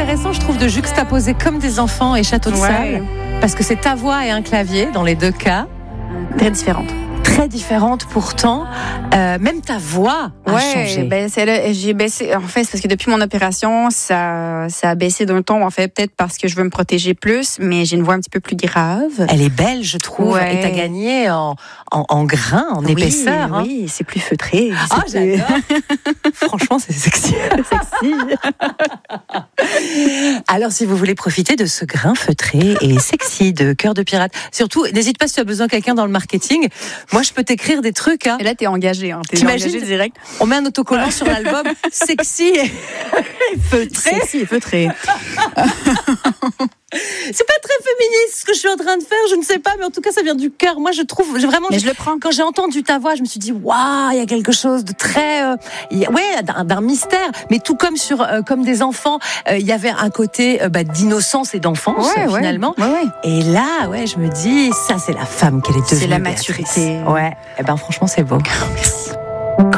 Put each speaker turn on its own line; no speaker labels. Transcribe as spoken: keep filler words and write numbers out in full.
intéressant, je trouve, de juxtaposer Comme des enfants et Château de
Ouais.
sable, parce que c'est ta voix et un clavier dans les deux cas.
Très différente.
Très différentes pourtant, euh, même ta voix a
Ouais,
changé.
ben, c'est là, j'ai baissé. En fait, c'est parce que depuis mon opération, ça, ça a baissé d'un ton. En fait, peut-être parce que je veux me protéger plus, mais j'ai une voix un petit peu plus grave.
Elle est belle, je trouve,
Ouais.
et t'as gagné en, en, en grain, en
Oui,
épaisseur. hein.
Oui, c'est plus feutré.
Ah,
c'est plus
j'adore. Franchement, c'est sexy.
sexy.
Alors, si vous voulez profiter de ce grain feutré et sexy de Cœur de Pirate, surtout, n'hésite pas si tu as besoin de quelqu'un dans le marketing. Moi, je peux t'écrire des trucs. Hein.
Et là, t'es engagé. Hein. T'es
T'imagines,
engagé direct.
On met un autocollant sur l'album, sexy et feutré.
Sexy et feutré.
C'est pas très féministe ce que je suis en train de faire, je ne sais pas, mais en tout cas, ça vient du cœur. Moi, je trouve, j'ai vraiment.
Mais je le prends.
Quand j'ai entendu ta voix, je me suis dit, waouh, il y a quelque chose de très, euh, y a- ouais, d'un, d'un mystère. Mais tout comme sur, euh, comme des enfants, euh, il y avait un côté euh, bah, d'innocence et d'enfance
Ouais,
euh,
ouais.
finalement.
Ouais, ouais.
Et là, ouais, je me dis, ça, c'est la femme qu'elle est devenue.
C'est la
Béatrice.
maturité.
Ouais. Et ben, franchement, c'est beau.
Merci.